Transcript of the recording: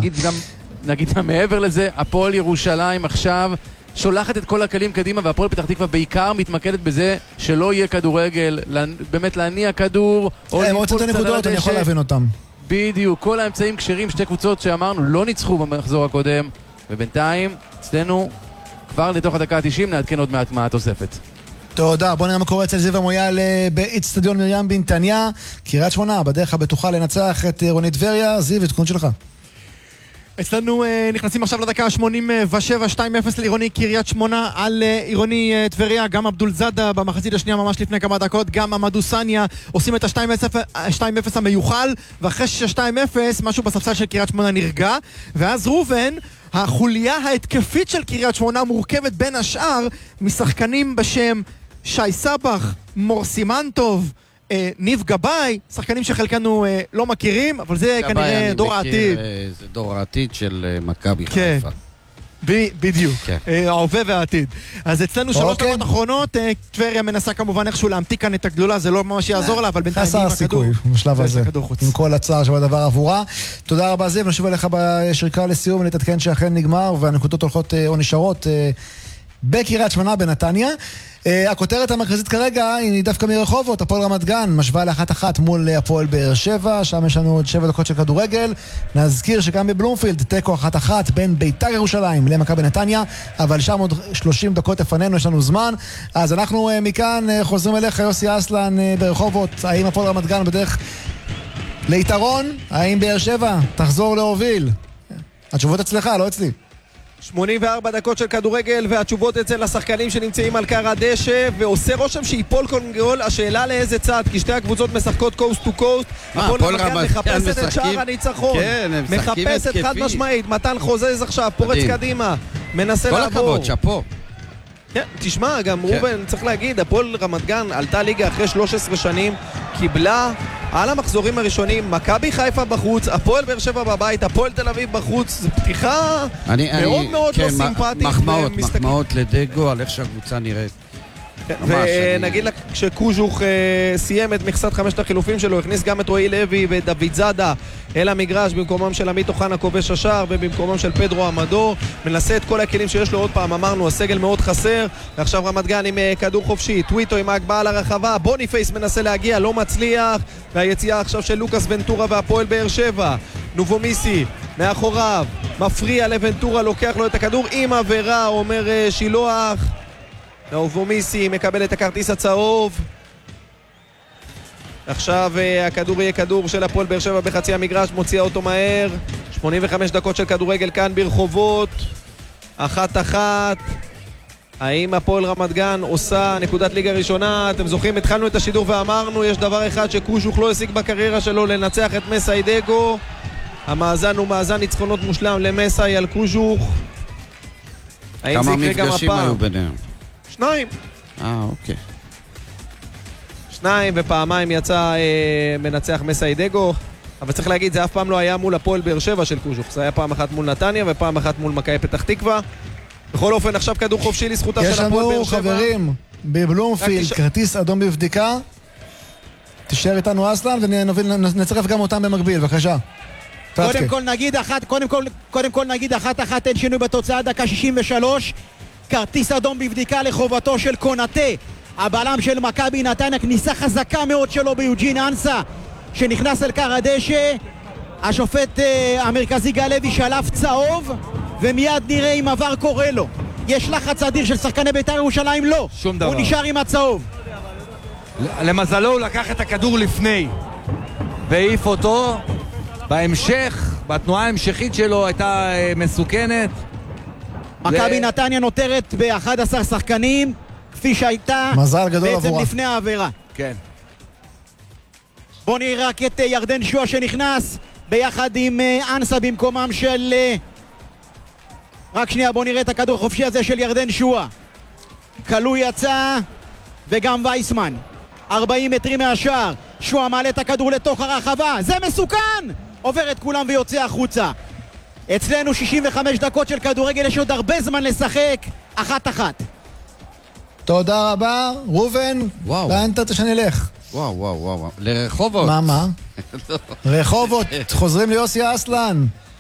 נגיד גם מעבר לזה, הפועל ירושלים עכשיו שולחת את כל הכלים קדימה, והפועל פתח תקווה בעיקר מתמקדת בזה שלא יהיה כדורגל, באמת להניע כדור, הם רוצים את הנקודות, אני יכול להבין אותם. בדיוק, כל האמצעים כשרים, שתי קבוצות שאמרנו לא ניצחו במחזור הקודם, ובינתיים אצלנו כבר לתוך הדקה ה-90 נעדכן עוד מעט מה התוספת. תודה, בוא נראה מה קורה אצל זיו המויאל באצטדיון מרים בנתניה, קריית שמונה, בדרך הבטוחה לנצח את עירוני טבריה. זיו, עדכון שלך. אצלנו נכנסים עכשיו לדקה ה-87, 2-0 לעירוני קריית שמונה על עירוני טבריה. גם אבדול זאדה במחצית השנייה ממש לפני כמה דקות, גם עמדו סניה עושים את ה-2-0 המיוחל, ואחרי 2-0 משהו בספסל של קריית שמונה נרגע, ואז רובן, החוליה ההתקפית של קריית שמונה מורכבת בין השאר משחקנים בשם שי סבח, מור סימנטוב, ניב גבאי, שחקנים שחלקנו לא מכירים, אבל זה כנראה דור העתיד. זה דור העתיד של מכבי חיפה. בדיוק, ההווה והעתיד. אז אצלנו 3 דקות אחרונות, טבריה מנסה כמובן איכשהו להמתיק כאן את הגדולה, זה לא ממש יעזור לה, אבל בינתיים חסר סיכוי בשלב הזה, עם כל הצער שבדבר עבורה. תודה רבה זיו, נשוב אליך בשריקה לסיום, להתעדכן שאכן נגמר, והנקודות הולכות או נשארות בקריית שמונה בנתניה. הכותרת המרכזית כרגע היא דווקא מרחובות, הפועל רמת גן משווה ל1-1 מול הפועל באר שבע, שם יש לנו עוד 7 דקות של כדורגל. נזכיר שגם בבלומפילד תיקו 1-1 בין בית"ר ירושלים למכבי נתניה, אבל שם עוד 30 דקות לפנינו, יש לנו זמן. אז אנחנו מכאן חוזרים אליך יוסי אסלן ברחובות. האם הפועל רמת גן בדרך ליתרון? האם באר שבע תחזור להוביל? התשובות אצלך, לא אצלי. 84 דקות של כדורגל, והתשובות אצל השחקנים שנמצאים על קר הדשא, ועושה רושם שיפול כל גול. השאלה לאיזה צד, כי שתי הקבוצות משחקות קוסט טו קוסט. הפועל רמת גן מחפשת את שער הניצחון, מחפשת חד משמעית. מתן חוזז עכשיו, פורץ קדימה, מנסה לעבור. כל הכבוד, שפו. תשמע, גם רובן, צריך להגיד, הפועל רמת גן עלתה ליגה אחרי 13 שנים, קיבלה על המחזורים הראשונים מכבי חיפה בחוץ, הפועל באר שבע בבית, הפועל תל אביב בחוץ. זו פתיחה מאוד מאוד לא סימפטית. מחמאות לדגו על איך שהקבוצה נראית. ונגיד לך, כשקוז'וך סיים את מכסת 5 החילופים שלו, הכניס גם את רועי לוי ודוד זאדה אל המגרש במקומם של עמית אוחנה כובש השער ובמקומם של פדרו עמדור. מנסה את כל הכלים שיש לו. עוד פעם אמרנו, הסגל מאוד חסר, ועכשיו רמת גן עם כדור חופשי, טוויטו עם ההגבהה לרחבה, בוניפייס מנסה להגיע, לא מצליח, והיציאה עכשיו של לוקאס ונטורה והפועל באר שבע. נובומיסי מאחוריו, מפריע לוונטורה, לוקח לו את הכדור עם עבירה, אומר שילוח. נובומיסי מקבל את הכרטיס הצהוב. עכשיו הכדור יהיה כדור של הפועל באר שבע בחצי המגרש, מוציאה אותו מהר. 85 דקות של כדורגל כאן ברחובות, 1-1. האם הפועל רמת גן עושה נקודת ליגה ראשונה? אתם זוכרים, התחלנו את השידור ואמרנו, יש דבר אחד שקוז'וך לא השיג בקריירה שלו, לנצח את מסאי דגו. המאזן הוא מאזן ניצחונות מושלם למסאי על קוז'וך. האם זה יקרה גם הפעם? כמה מפגשים היו ביניהם? 2. אוקיי. 2 ופעמיים יצא מנצח מסאי דגו, אבל צריך להגיד, זה אף פעם לא היה מול הפועל באר שבע של קוז'וך, זה היה פעם אחת מול נתניה ופעם אחת מול מכבי פתח תקווה. בכל אופן, עכשיו כדור חופשי לזכותה של הפועל באר שבע. יש לנו חברים בבלומפילד, כרטיס אדום בבדיקה. תישאר איתנו אסלן ונצרף גם אותם במקביל, בבקשה. קודם כל נגיד 1-1, אין שינוי בתוצאה, דקה 63. כרטיס אדום בבדיקה לחובתו של קונאטה, הבלם של מכבי נתניה, כניסה חזקה מאוד שלו ביוג'ין אנסה שנכנס אל קר הדשא. השופט המרכזי גל לוי שלף צהוב, ומיד נראה אם עבר קורה לו. יש לחץ אדיר של שחקני בית"ר ירושלים, לא, שום דבר. הוא נשאר עם הצהוב. למזלו הוא לקח את הכדור לפני והעיף אותו. בהמשך, בתנועה ההמשכית שלו הייתה מסוכנת. מכבי נתניה נותרת ב-11 שחקנים כפי שהייתה בעצם לפני העבירה. כן. בוא נראה רק את ירדן שועה שנכנס ביחד עם אנסה במקומם של... רק שנייה, בוא נראה את הכדור החופשי הזה של ירדן שועה. כלוא יצא וגם וייסמן 40 מטרים מהשאר. שועה מעלה את הכדור לתוך הרחבה, זה מסוכן! עובר את כולם ויוצא החוצה. אצלנו 65 דקות של כדורגל, יש עוד הרבה זמן לשחק. 1-1. תודה רבה, רובן. לאן אתה שנלך? וואו, לרחובות. מה? רחובות, חוזרים ליוסי אסלן.